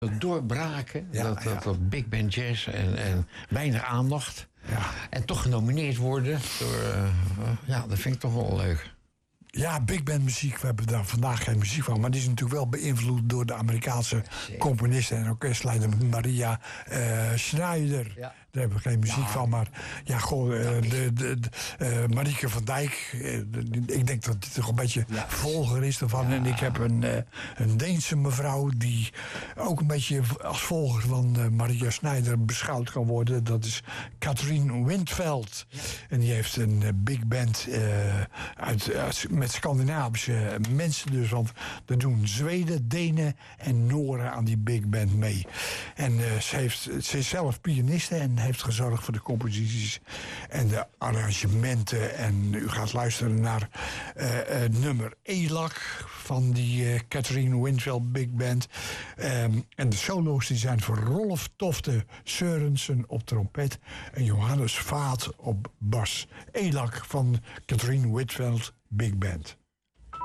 Dat doorbraken, dat big band jazz en weinig aandacht. Ja. En toch genomineerd worden. Dat vind ik toch wel leuk. Ja, big band muziek, we hebben daar vandaag geen muziek van. Maar die is natuurlijk wel beïnvloed door de Amerikaanse componisten en orkestleider Maria Schneider. Ja. Daar hebben we geen muziek van, maar Marieke van Dijk. Ik denk dat dit toch een beetje volger is ervan. Ja. En ik heb een Deense mevrouw die ook een beetje als volger van Maria Schneider beschouwd kan worden. Dat is Katrien Windveld. Ja. En die heeft een big band met Scandinavische mensen dus. Want er doen Zweden, Denen en Noren aan die big band mee. En ze is zelf pianiste en heeft gezorgd voor de composities en de arrangementen. En u gaat luisteren naar nummer Elak van die Catherine Windveld Big Band. En de solo's die zijn voor Rolf Tofte Sørensen op trompet en Johannes Vaat op bas. Elak van Catherine Windveld Big Band.